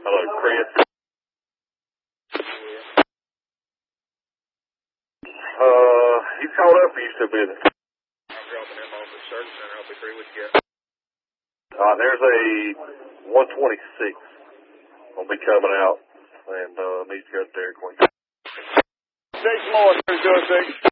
Hello, Chris. He's called up for you still busy. I'm dropping him off at the service center. I'll be free with you. There's a 126 will be coming out and needs to go to Dairy Queen. 6 more, 206.